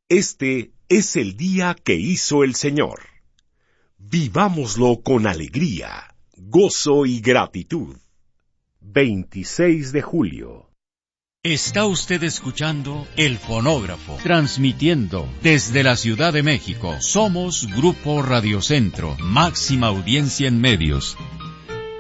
Este es el día que hizo el Señor. Vivámoslo con alegría, gozo y gratitud. 26 de julio. Está usted escuchando El Fonógrafo, transmitiendo desde la Ciudad de México. Somos Grupo Radio Centro, máxima audiencia en medios.